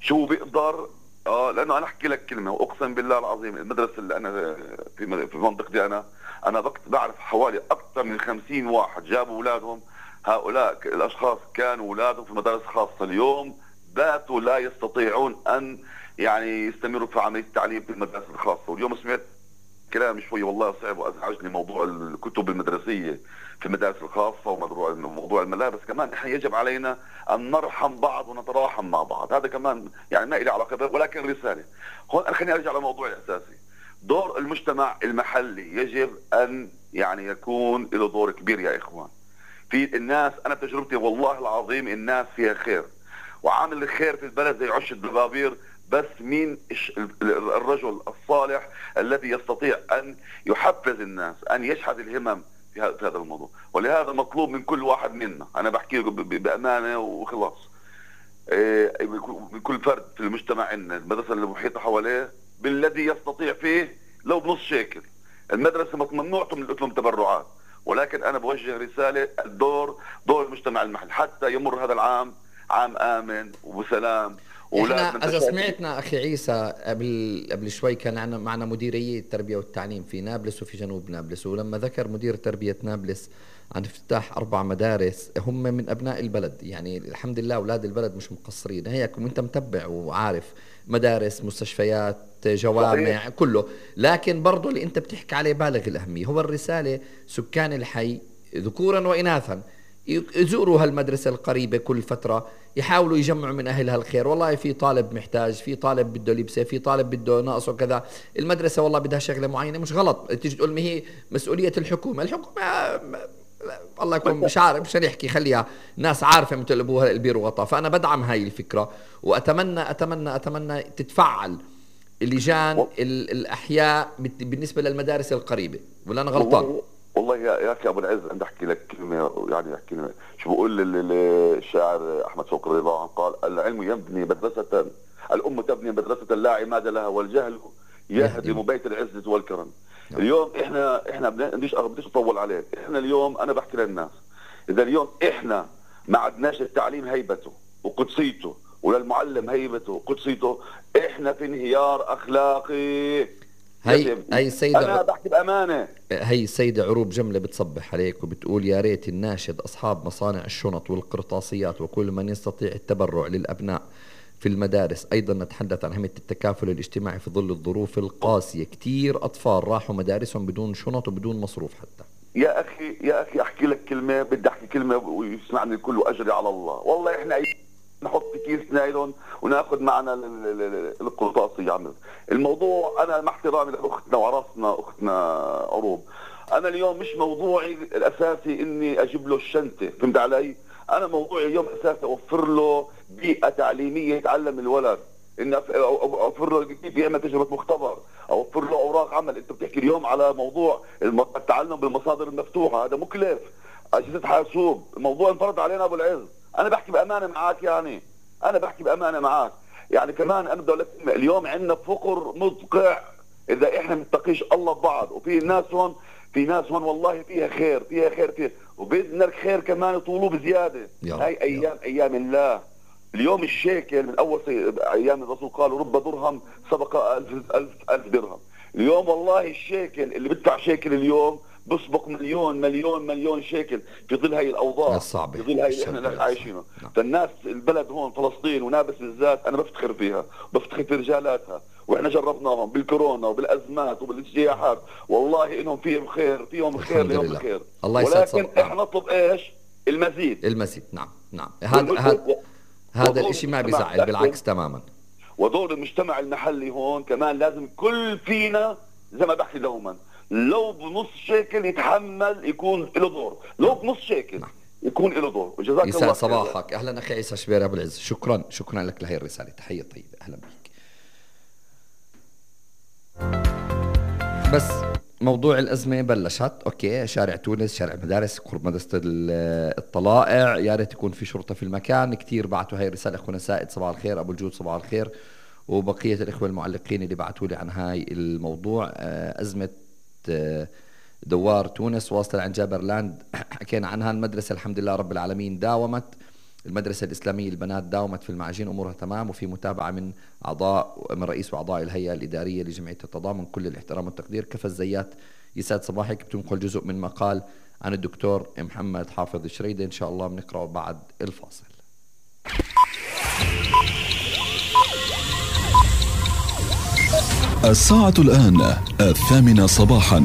شو بيقدر. لانه انا احكي لك كلمه واقسم بالله العظيم، المدرسه اللي انا في منطقتي انا بعرف حوالي اكثر من 50 واحد جابوا اولادهم. هؤلاء الاشخاص كانوا اولادهم في مدارس خاصه، اليوم باتوا لا يستطيعون ان يعني يستمروا في عمليه التعليم في المدارس الخاصه. واليوم سمعت كلام شوي والله صعب وازعجني، موضوع الكتب المدرسيه في المدارس الخاصه وموضوع الملابس. كمان احنا يجب علينا ان نرحم بعض ونتراحم مع بعض، هذا كمان يعني ما لي علاقه به، ولكن رساله. هون انا خليني ارجع لموضوع الاساسي. دور المجتمع المحلي يجب ان يعني يكون له دور كبير يا اخوان. في الناس، انا بتجربتي والله العظيم الناس فيها خير، وعامل الخير في البلد زي عش الدبابير. بس مين الرجل الصالح الذي يستطيع ان يحفز الناس، ان يشحذ الهمم في هذا الموضوع. ولهذا مطلوب من كل واحد منا، انا بحكي بامانه وخلاص، من كل فرد في المجتمع عندنا المدرسه المحيطه حواليه بالذي يستطيع فيه لو بنص شيكل. المدرسه ممنوع لهم تبرعات، ولكن انا بوجه رساله، دور المجتمع المحلي حتى يمر هذا العام عام امن وبسلام. احنا اولادنا اذا سمعتنا اخي عيسى، قبل شوي كان معنا مديرية التربية والتعليم في نابلس وفي جنوب نابلس، ولما ذكر مدير تربية نابلس عن افتتاح 4 مدارس هم من ابناء البلد، يعني الحمد لله اولاد البلد مش مقصرين هيك، وانت متبع وعارف مدارس، مستشفيات، صحيح. جوامع، كله. لكن برضو اللي انت بتحكي عليه بالغ الاهمية، هو الرسالة سكان الحي ذكورا واناثا يزوروا هالمدرسة القريبة كل فترة، يحاولوا يجمعوا من أهلها الخير. والله في طالب محتاج، في طالب بده لبسه، في طالب بده ناقصه كذا، المدرسة والله بدها شغلة معينة، مش غلط تيجي تقول ما هي مسؤولية الحكومة. الله ما يكون انت مش عارف، مش هنحكي، خليها ناس عارفة مثل أبوها البير وغطاه. فأنا بدعم هاي الفكرة، وأتمنى أتمنى أتمنى تتفعل اللجان الأحياء بالنسبة للمدارس القريبة. ولا أنا غلطان؟ والله والله يا اخي ابو العز، بدي احكي لك كلمه، يعني احكي لك شو بقول الشاعر احمد شوقي رضا، قال: العلم يبني مدرسه، الام تبني مدرسه لا عماد لها، والجهل يهدم. يهدم بيت العزه والكرم. نعم. اليوم احنا بديش اطول عليك. احنا اليوم انا بحكي للناس، اذا اليوم احنا ما عدناش التعليم هيبته وقدسيته، وللمعلم هيبته وقدسيته، احنا في انهيار اخلاقي. هي انا السيدة، بحكي بامانه. هي السيدة عروب جملة بتصبح عليك وبتقول: يا ريت الناشد أصحاب مصانع الشنط والقرطاسيات وكل من يستطيع التبرع للأبناء في المدارس. أيضا نتحدث عن أهمية التكافل الاجتماعي في ظل الظروف القاسية، كتير أطفال راحوا مدارسهم بدون شنط وبدون مصروف حتى. يا اخي احكي لك كلمه، بدي احكي كلمه ويسمعني الكل واجري على الله. والله احنا نحط في كيس نايلون وناخذ معنا القرطاس يا عم. الموضوع، انا مع احترامي لاختنا وعرسنا اختنا عروب، انا اليوم مش موضوعي الاساسي اني اجيب له الشنطه، فهمت علي؟ انا موضوعي اليوم اساسي اوفر له بيئه تعليميه يتعلم الولد، ان اوفر له كيف يعمل تجربه مختبر، اوفر له اوراق عمل. انت بتحكي اليوم على موضوع التعلم بالمصادر المفتوحه، هذا مكلف. اجهزه حاسوب، الموضوع انفرض علينا ابو العز. انا بحكي بامانه معك، يعني انا بحكي بامانه معك. يعني كمان انا بدي اقول لك اليوم عندنا فقر مدقع اذا احنا متقيش الله ببعض. وفي ناس هون، في ناس هون والله فيها خير، فيها وبدنا الخير كمان يطولوه بزياده. يا رب هاي يا رب. ايام الله. اليوم الشيكل من اول ايام الرسول قالوا: رب درهم سبق ألف درهم. اليوم والله الشيكل اللي بدفع شيكل اليوم بسبق مليون شيكل في ظل هاي الاوضاع، في الصعبة ظل هاي اللي احنا الشرقية صح. عايشينه. نعم. فالناس البلد هون فلسطين ونابلس بالذات انا بفتخر فيها، بفتخر في رجالاتها، واحنا جربناهم بالكورونا وبالازمات وبالاجتياحات. والله انهم فيهم خير الحمد لهم لله. الخير. الله يسعد ولكن صبر. نعم. احنا نطلب ايش؟ المزيد. المزيد. نعم نعم. والم- هذا ودور الاشي ما المجتمع بيزعل، متأكد، بالعكس تماما. ودور المجتمع المحلي هون كمان لازم كل فينا زي ما بحكي دوما، لو بنص شيكل يتحمل يكون له دور، لو نعم بنص شيكل نعم. يكون له دور. وجزاك يسعد الله خير يا أخي. صباحك، اهلا اخي عيسى شبير ابو العز، شكرا شكرا لك لهي الرساله، تحيه طيبه، اهلا بك. بس موضوع الأزمة بلشت، أوكي، شارع تونس، شارع مدارس، قرب مدرسة الطلائع، يا ريت يكون في شرطة في المكان. كتير بعتوا هاي الرسالة، أخونا سائد صباح الخير، أبو الجود صباح الخير، وبقية الإخوة المعلقين اللي بعتوا لي عن هاي الموضوع. أزمة دوار تونس واصلة عن جابرلاند حكينا عنها. المدرسة الحمد لله رب العالمين داومت، المدرسة الإسلامية البنات داومت في المعاجين أمورها تمام، وفي متابعة من رئيس وأعضاء الهيئة الإدارية لجمعية التضامن. كل الاحترام والتقدير. كفى الزيات يسعد صباحك. بتنقل جزء من مقال عن الدكتور محمد حافظ الشريدة، إن شاء الله بنقرأه بعد الفاصل. الساعة الآن 8 صباحا.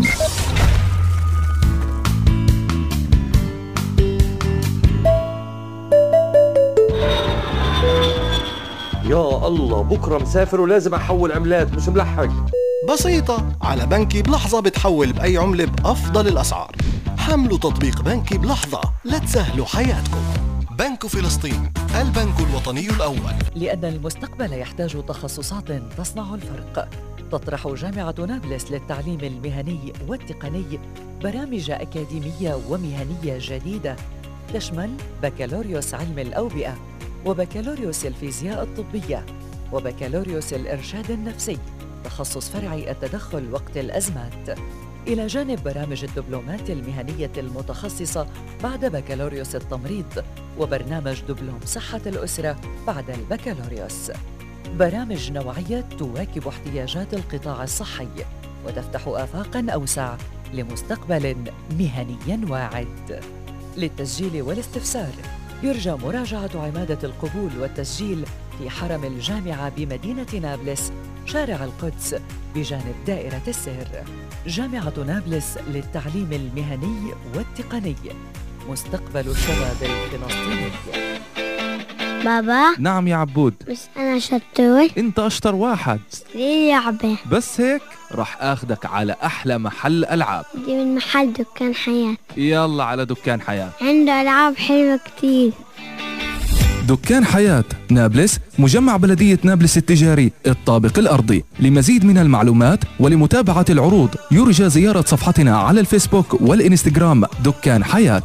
يا الله بكرة مسافر ولازم أحول عملات، مش ملحق. بسيطة، على بنكي بلحظة بتحول بأي عملة بأفضل الأسعار. حملوا تطبيق بنكي بلحظة لتسهلوا حياتكم. بنك فلسطين، البنك الوطني الأول. لأن المستقبل يحتاج تخصصات تصنع الفرق، تطرح جامعة نابلس للتعليم المهني والتقني برامج أكاديمية ومهنية جديدة تشمل بكالوريوس علم الأوبئة، وبكالوريوس الفيزياء الطبية، وبكالوريوس الإرشاد النفسي تخصص فرعي التدخل وقت الأزمات، إلى جانب برامج الدبلومات المهنية المتخصصة بعد بكالوريوس التمريض، وبرنامج دبلوم صحة الأسرة بعد البكالوريوس. برامج نوعية تواكب احتياجات القطاع الصحي وتفتح آفاقاً أوسع لمستقبل مهني واعد. للتسجيل والاستفسار يرجى مراجعة عمادة القبول والتسجيل في حرم الجامعة بمدينة نابلس، شارع القدس بجانب دائرة السير. جامعة نابلس للتعليم المهني والتقني، مستقبل الشباب الفلسطيني. بابا. نعم يا عبود. بس أنا شطور. أنت أشطر واحد. ليه لعبة؟ بس هيك رح أخدك على أحلى محل ألعاب. دي من محل دكان حياة. يلا على دكان حياة، عنده ألعاب حلوة كتير. دكان حياة نابلس، مجمع بلدية نابلس التجاري الطابق الأرضي. لمزيد من المعلومات ولمتابعة العروض يرجى زيارة صفحتنا على الفيسبوك والإنستغرام دكان حياة.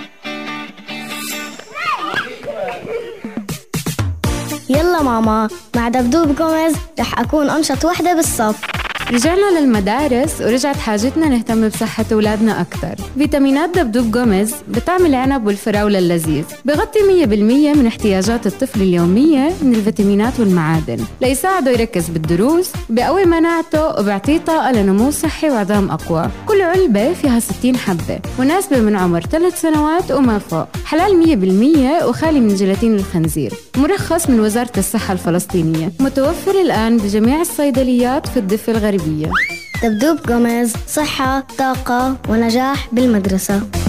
يلا ماما، مع دبدوب جوميز رح أكون أنشط وحدة بالصف. رجعنا للمدارس ورجعت حاجتنا نهتم بصحة أولادنا أكتر. فيتامينات دبدوب جوميز بتعمل العنب والفراولة اللذيذ، بغطي 100% من احتياجات الطفل اليومية من الفيتامينات والمعادن ليساعده يركز بالدروس، بقوي مناعته وبيعطيه طاقة لنمو صحي وعظام أقوى. كل علبة فيها 60 حبة، مناسبة من عمر 3 سنوات وما فوق، حلال 100% وخالي من جيلاتين الخنزير، مرخص من وزارة الصحة الفلسطينية، متوفر الآن بجميع الصيدليات في الضفة الغربية. دبدوب جوميز، صحة، طاقة ونجاح بالمدرسة.